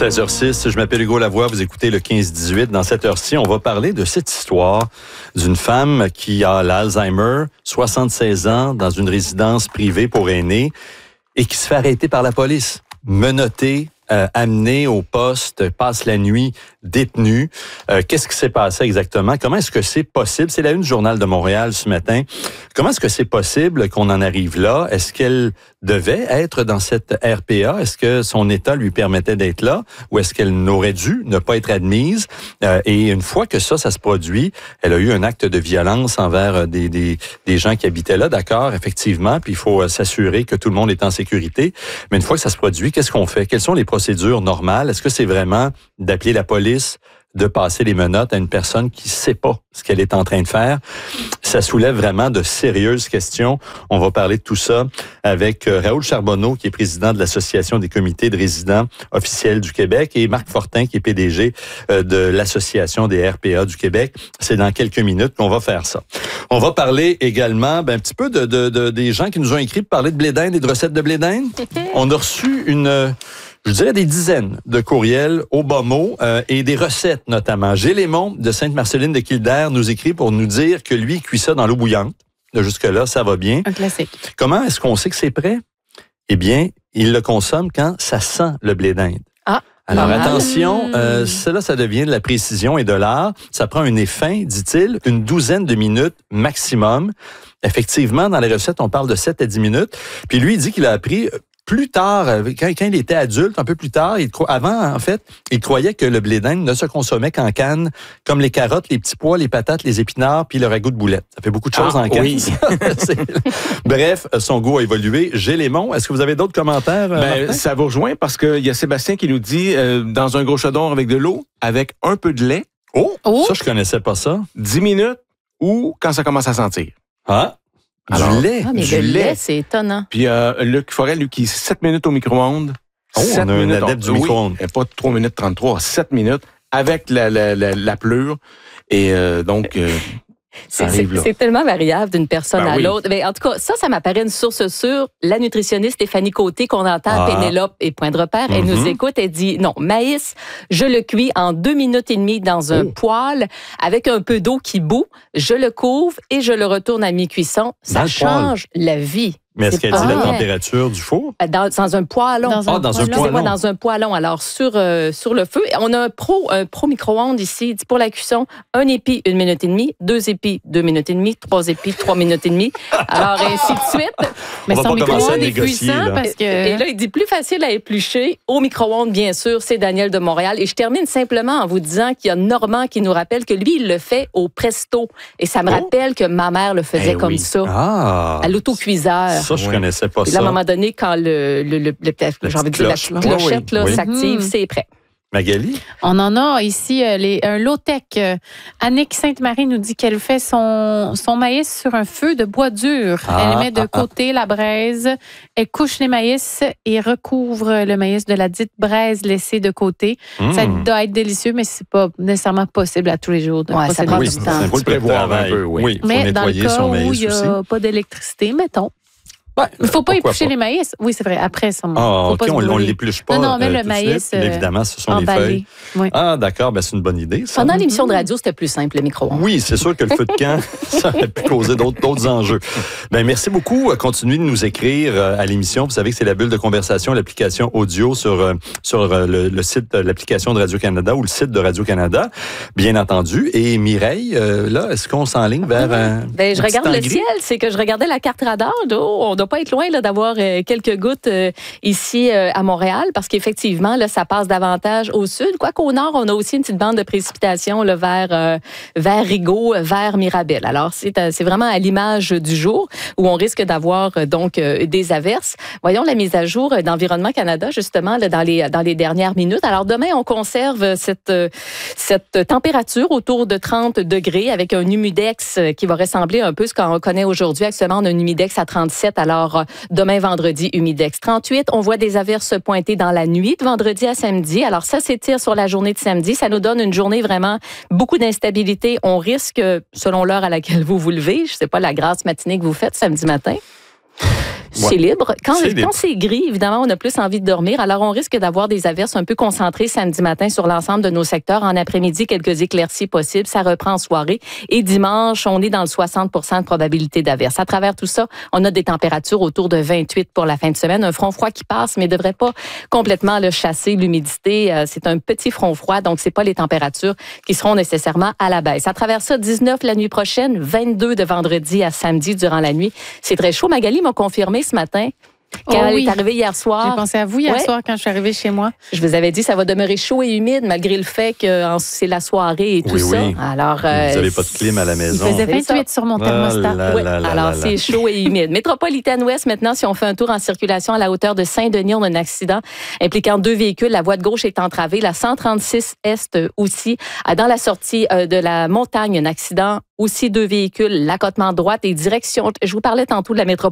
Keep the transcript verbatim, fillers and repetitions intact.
seize heures six, je m'appelle Hugo Lavoie, vous écoutez le quinze dix-huit. Dans cette heure-ci, on va parler de cette histoire d'une femme qui a l'Alzheimer, soixante-seize ans, dans une résidence privée pour aînés et qui se fait arrêter par la police, menottée, euh, amenée au poste, passe la nuit détenue. Euh, qu'est-ce qui s'est passé exactement? Comment est-ce que c'est possible? C'est la une du Journal de Montréal ce matin. Comment est-ce que c'est possible qu'on en arrive là? Est-ce qu'elle devait être dans cette R P A? Est-ce que son état lui permettait d'être là? Ou est-ce qu'elle n'aurait dû ne pas être admise? Euh, et une fois que ça, ça se produit, elle a eu un acte de violence envers des, des, des gens qui habitaient là, d'accord, effectivement, puis il faut s'assurer que tout le monde est en sécurité. Mais une fois que ça se produit, qu'est-ce qu'on fait? Quelles sont les procédures normales? Est-ce que c'est vraiment d'appeler la police, de passer les menottes à une personne qui ne sait pas ce qu'elle est en train de faire? Ça soulève vraiment de sérieuses questions. On va parler de tout ça avec Raoul Charbonneau, qui est président de l'Association des comités de résidents officiels du Québec, et Marc Fortin, qui est P D G de l'Association des R P A du Québec. C'est dans quelques minutes qu'on va faire ça. On va parler également ben, un petit peu de, de, de, des gens qui nous ont écrit pour parler de blé d'Inde et de recettes de blé d'Inde. On a reçu une... je dirais des dizaines de courriels au bas mot euh, et des recettes notamment. Gélémon de Sainte-Marceline de Kildare nous écrit pour nous dire que lui, il cuit ça dans l'eau bouillante. Jusque-là, ça va bien. Un classique. Comment est-ce qu'on sait que c'est prêt? Eh bien, il le consomme quand ça sent le blé d'Inde. Ah! Alors ah. attention, euh, cela, ça devient de la précision et de l'art. Ça prend un nez fin, dit-il, une douzaine de minutes maximum. Effectivement, dans les recettes, on parle de sept à dix minutes. Puis lui, il dit qu'il a appris... plus tard, quand, quand il était adulte, un peu plus tard, il, avant, en fait, il croyait que le blé d'Inde ne se consommait qu'en canne, comme les carottes, les petits pois, les patates, les épinards, puis le ragoût de boulettes. Ça fait beaucoup de choses ah, en canne. Oui. Bref, son goût a évolué. Gélémon, est-ce que vous avez d'autres commentaires? Ben, ça vous rejoint parce qu'il y a Sébastien qui nous dit, euh, dans un gros chaudron avec de l'eau, avec un peu de lait. Oh, oh. Ça, je connaissais pas ça. dix minutes ou quand ça commence à sentir. Ah! Alors, du lait. Ah, mais du le lait, lait. c'est étonnant. Puis euh, Luc Forel, lui, qui sept minutes au micro-ondes. Oh, on a un adepte du oui, micro-ondes. Pas trois minutes trente-trois, sept minutes avec la, la, la, la pleure. Et euh, donc, euh, ça C'est, arrive c'est, là. c'est tellement variable d'une personne Ben à oui. l'autre. Mais en tout cas, ça, ça m'apparaît une source sûre. La nutritionniste Stéphanie Côté, qu'on entend à Ah. Pénélope et Point de repère, elle Mm-hmm. nous écoute, elle dit, non, maïs, je le cuis en deux minutes et demie dans un Oh. poêle avec un peu d'eau qui bout, je le couvre et je le retourne à mi-cuisson. Dans Ça le change la vie. Mais est-ce C'est qu'elle dit pas la vrai. température du four? Dans, dans un poêlon. Dans Ah, dans un Excusez-moi, poêlon. dans un poêlon. Alors, sur, euh, sur le feu, on a un pro, un pro micro-ondes ici. Il dit pour la cuisson, un épi, une minute et demie, deux épis, deux minutes et demie, trois épis, trois minutes et demie. Alors, ainsi de suite. Mais On va son pas commencer à micro-ondes est négocier, puissant là. parce que... Et là, il dit plus facile à éplucher. Au micro-ondes, bien sûr, c'est Daniel de Montréal. Et je termine simplement en vous disant qu'il y a Normand qui nous rappelle que lui, il le fait au presto. Et ça me Oh. rappelle que ma mère le faisait Eh comme oui. ça, Ah! à l'autocuiseur. Ça, je Ouais. connaissais pas Et là, à un ça. moment donné, quand le, le, le, le- j'ai envie de dire, la cloche, petite là. clochette Oui, là, oui. s'active, Mhm. c'est prêt. Magali? On en a ici euh, les, un low-tech. Euh, Annick Sainte-Marie nous dit qu'elle fait son, son maïs sur un feu de bois dur. Ah, elle met de ah, côté la braise, elle couche les maïs et recouvre le maïs de la dite braise laissée de côté. Ça Mmh. doit être délicieux, mais c'est pas nécessairement possible à tous les jours. de Ouais, ça procéder prend comme Oui, du c'est temps. un Faut le prévoir un travail. peu, oui. Oui, il faut Mais dans le nettoyer cas son où il maïs n'y aussi. a pas d'électricité, mettons. Ouais, Il ne faut pas pourquoi éplucher les maïs. Oui, c'est vrai. Après, ça, Ah, faut OK, pas se on ne brûler. l'épluche pas. Non, non, mais euh, le tout de maïs, suite. euh, Évidemment, ce sont les emballé. feuilles. Oui. Ah, d'accord, ben, c'est une bonne idée, ça. Pendant l'émission de radio, c'était plus simple, le micro-ondes. Oui, c'est sûr que le feu de camp, ça aurait pu causer d'autres, d'autres enjeux. Ben, merci beaucoup. Continuez de nous écrire euh, à l'émission. Vous savez que c'est la bulle de conversation, l'application audio sur, euh, sur euh, le, le site, euh, l'application de Radio-Canada ou le site de Radio-Canada, bien entendu. Et Mireille, euh, là, est-ce qu'on s'enligne vers un Ben, je un petit regarde le temps gris? ciel, c'est que je regardais la carte radar. Là. On ne doit pas être loin là, d'avoir euh, quelques gouttes euh, ici euh, à Montréal, parce qu'effectivement, là, ça passe davantage au sud. Quoiqu'au nord, on a aussi une petite bande de précipitations là, vers, euh, vers Rigaud, vers Mirabel. Alors, c'est, euh, c'est vraiment à l'image du jour où on risque d'avoir euh, donc euh, des averses. Voyons la mise à jour d'Environnement Canada, justement, là, dans, les, dans les dernières minutes. Alors, demain, on conserve cette, euh, cette température autour de trente degrés avec un humidex qui va ressembler un peu à ce qu'on connaît aujourd'hui. Actuellement, on a un humidex à trente-sept. Alors, euh, demain, vendredi, humidex trente-huit. On voit des averses pointer dans la nuit de vendredi à samedi. Alors, ça s'étire sur la journée de samedi. Ça nous donne une journée vraiment beaucoup d'instabilité. On risque, selon l'heure à laquelle vous vous levez, je ne sais pas la grasse matinée que vous faites samedi matin, C'est libre. Quand C'est quand libre. c'est gris, évidemment, on a plus envie de dormir. Alors, on risque d'avoir des averses un peu concentrées samedi matin sur l'ensemble de nos secteurs. En après-midi, quelques éclaircies possibles. Ça reprend en soirée. Et dimanche, on est dans le soixante pour cent de probabilité d'averse. À travers tout ça, on a des températures autour de vingt-huit pour la fin de semaine. Un front froid qui passe, mais ne devrait pas complètement le chasser, l'humidité. Euh, c'est un petit front froid, donc c'est pas les températures qui seront nécessairement à la baisse. À travers ça, dix-neuf la nuit prochaine, vingt-deux de vendredi à samedi durant la nuit. C'est très chaud. Magali m'a confirmé ce matin quand Oh elle oui. est arrivée hier soir. J'ai pensé à vous hier Ouais. soir quand je suis arrivée chez moi. Je vous avais dit, ça va demeurer chaud et humide malgré le fait que en- c'est la soirée et tout Oui, ça. oui. Alors, Vous euh, n'avez pas de clim à la maison. Il faisait C'est ça. vingt-huit sur mon Ah thermostat. là Oui, là là alors là c'est là. chaud et humide. Métropolitaine Ouest, maintenant, si on fait un tour en circulation à la hauteur de Saint-Denis, on a un accident impliquant deux véhicules. La voie de gauche est entravée. La cent trente-six Est aussi. Ah, dans la sortie euh, de la montagne, un accident. Aussi deux véhicules. L'accotement droite et direction. Je vous parlais tantôt de la métropole.